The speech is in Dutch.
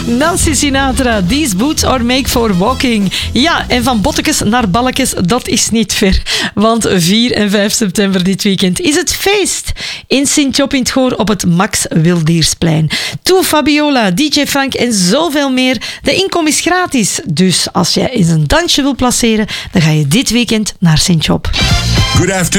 Nancy Sinatra, These Boots Are Made for Walking. Ja, en van Bottekes naar Balkes, dat is niet ver. Want 4 en 5 september dit weekend is het feest in Sint-Job in het Goor op het Max Wildiersplein. Toe Fabiola, DJ Frank en zoveel meer. De inkom is gratis. Dus als jij eens een dansje wil placeren, dan ga je dit weekend naar Sint-Job. Good afternoon.